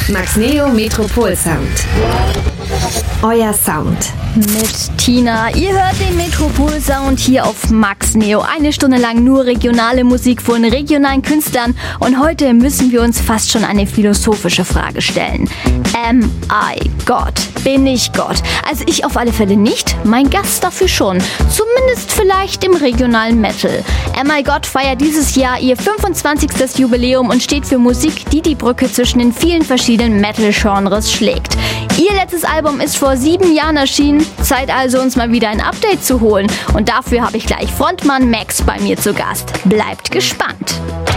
Max Neo Metropol Sound. Euer Sound. Mit Tina. Ihr hört den Metropol Sound hier auf Max Neo. 1 Stunde lang nur regionale Musik von regionalen Künstlern. Und heute müssen wir uns fast schon eine philosophische Frage stellen. Am I God? Bin ich Gott? Also ich auf alle Fälle nicht, mein Gast dafür schon. Zumindest vielleicht im regionalen Metal. Am I God feiert dieses Jahr ihr 25. Jubiläum und steht für Musik, die die Brücke zwischen den vielen verschiedenen Metal-Genres schlägt. Ihr letztes Album ist vor 7 Jahren erschienen. Zeit also, uns mal wieder ein Update zu holen. Und dafür habe ich gleich Frontmann Max bei mir zu Gast. Bleibt gespannt.